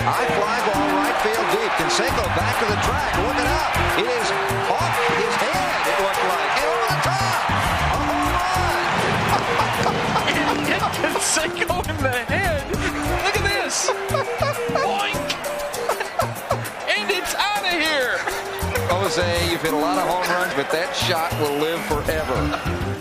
High fly ball, right field deep. Canseco back to the track, looking up. It is off his head, it looked like. And over the top, a home run. Hit Canseco in the head. Look at this. Boink. And it's out of here. Jose, you've hit a lot of home runs, but that shot will live forever.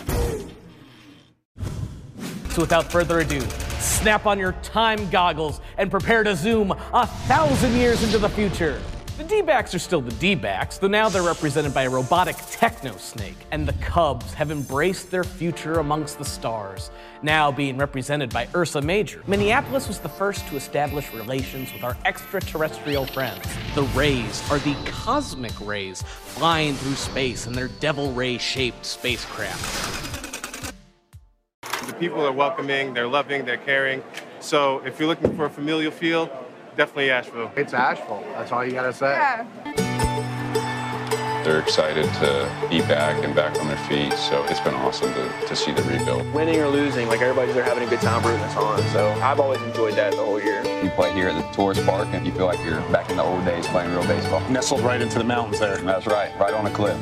So without further ado, snap on your time goggles and prepare to zoom 1,000 years into the future. The D-backs are still the D-backs, though now they're represented by a robotic techno-snake, and the Cubs have embraced their future amongst the stars, now being represented by Ursa Major. Minneapolis was the first to establish relations with our extraterrestrial friends. The Rays are the cosmic rays flying through space in their devil ray-shaped spacecraft. The people are welcoming, they're loving, they're caring. So if you're looking for a familial feel, definitely Asheville. It's Asheville. That's all you gotta say. Yeah. They're excited to be back and back on their feet, so it's been awesome to see the rebuild. Winning or losing, like everybody's there having a good time rooting us on, so I've always enjoyed that the whole year. You play here at the tourist park and you feel like you're back in the old days playing real baseball. Nestled right into the mountains there. That's right on a cliff.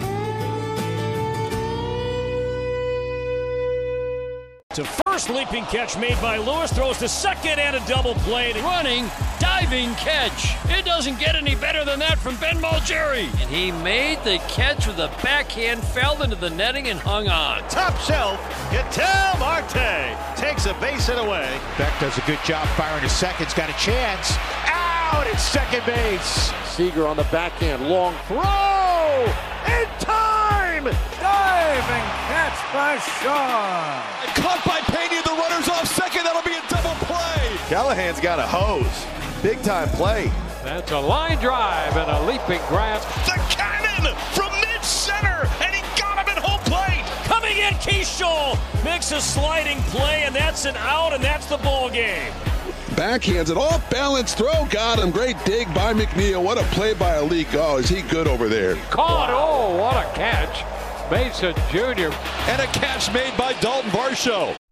To first leaping catch made by Lewis, throws to second and a double play. Running, diving catch. It doesn't get any better than that from Ben Malgeri. And he made the catch with a backhand, fell into the netting and hung on. Top shelf, Ketel Marte takes a base hit away. Beck does a good job firing to second. He's got a chance. Out at second base. Seager on the backhand, long throw! In time! Diving catch by Shaw. Caught by Pena, the runner's off second. That'll be a double play. Callahan's got a hose. Big time play. That's a line drive and a leaping grab. The cannon from mid-center, and he got him at home plate. Coming in, Keyshaw makes a sliding play, and that's an out, and that's the ball game. Backhands it off balance throw. Got him. Great dig by McNeil. What a play by Alik. Oh, is he good over there? Caught. Oh, what a catch. Mason Jr. And a catch made by Dalton Varsho.